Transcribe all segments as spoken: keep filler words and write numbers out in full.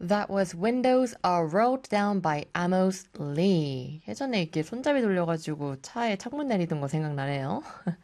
That was Windows Are Rolled Down by Amos Lee. 예전에 이렇게 손잡이 돌려가지고 차에 창문 내리던 거 생각나네요.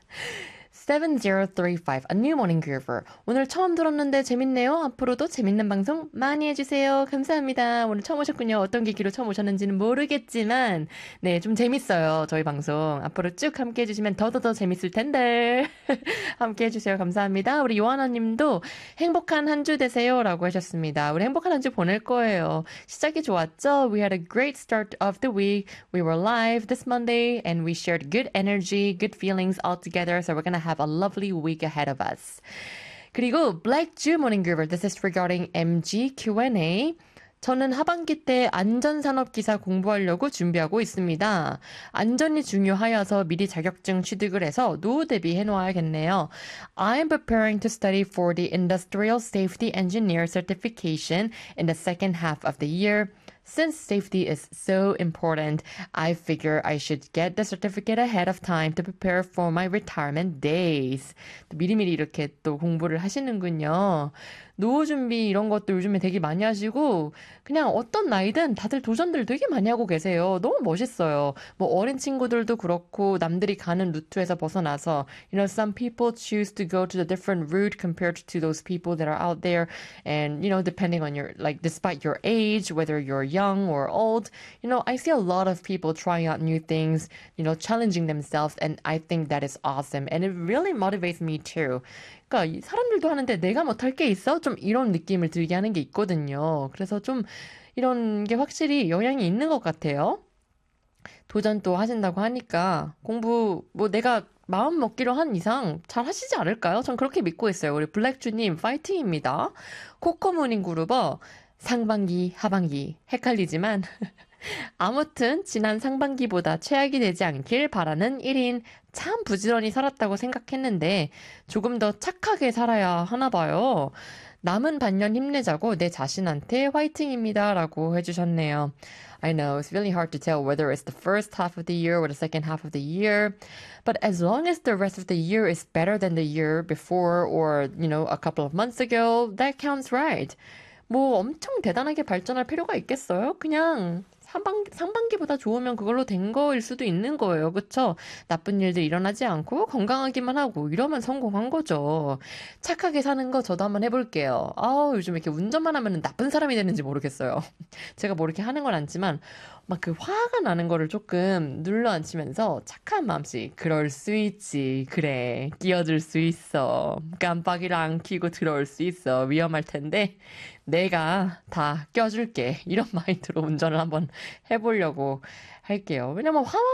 칠공삼오, A New Morning Groover. 오늘 처음 들었는데 재밌네요. 앞으로도 재밌는 방송 많이 해주세요. 감사합니다. 오늘 처음 오셨군요. 어떤 계기로 처음 오셨는지는 모르겠지만 네, 좀 재밌어요. 저희 방송. 앞으로 쭉 함께 해주시면 더더더 재밌을 텐데. 함께 해주세요. 감사합니다. 우리 요하나 님도 행복한 한 주 되세요. 라고 하셨습니다. 우리 행복한 한 주 보낼 거예요. 시작이 좋았죠? We had a great start of the week. We were live this Monday and we shared good energy, good feelings all together. So we're gonna have a lovely week ahead of us. 그리고 Black Jew Morning Groover. This is regarding 엠지 큐 앤 에이. 저는 하반기 때 안전산업기사 공부하려고 준비하고 있습니다. 안전이 중요하여서 미리 자격증 취득을 해서 노후 대비해 놓아야겠네요. I'm preparing to study for the Industrial Safety Engineer certification in the second half of the year. Since safety is so important, I figure I should get the certificate ahead of time to prepare for my retirement days. 또 미리미리 이렇게 또 공부를 하시는군요. 노후 준비 이런 것도 요즘에 되게 많이 하시고 그냥 어떤 나이든 다들 도전들 되게 많이 하고 계세요. 너무 멋있어요. 뭐 어린 친구들도 그렇고 남들이 가는 루트에서 벗어나서 you know some people choose to go to the different route compared to those people that are out there and you know depending on your like despite your age whether you're young or old you know I see a lot of people trying out new things you know challenging themselves and I think that is awesome and it really motivates me too. 그러니까 이 사람들도 하는데 내가 못할 게 있어? 좀 이런 느낌을 들게 하는 게 있거든요. 그래서 좀 이런 게 확실히 영향이 있는 것 같아요. 도전 또 하신다고 하니까 공부 뭐 내가 마음 먹기로 한 이상 잘 하시지 않을까요? 전 그렇게 믿고 있어요. 우리 블랙주님 파이팅입니다. 코코모닝 그루버 상반기 하반기 헷갈리지만 아무튼 지난 상반기보다 최악이 되지 않길 바라는 일 인 참 부지런히 살았다고 생각했는데 조금 더 착하게 살아야 하나 봐요. 남은 반년 힘내자고 내 자신한테 화이팅입니다 라고 해주셨네요. I know it's really hard to tell whether it's the first half of the year or the second half of the year. But as long as the rest of the year is better than the year before or, you know, a couple of months ago, that counts right. 뭐 엄청 대단하게 발전할 필요가 있겠어요? 그냥 상반기, 상반기보다 좋으면 그걸로 된 거일 수도 있는 거예요. 그쵸? 나쁜 일들 일어나지 않고 건강하기만 하고 이러면 성공한 거죠. 착하게 사는 거 저도 한번 해볼게요. 아우 요즘 이렇게 운전만 하면 나쁜 사람이 되는지 모르겠어요. 제가 뭐 이렇게 하는 건 않지만 막 그 화가 나는 거를 조금 눌러앉히면서 착한 마음씩 그럴 수 있지. 그래. 끼어들 수 있어. 깜빡이를 안 켜고 들어올 수 있어. 위험할 텐데 내가 다 껴줄게. 이런 마인드로 운전을 한번 해보려고 할게요. 왜냐면 화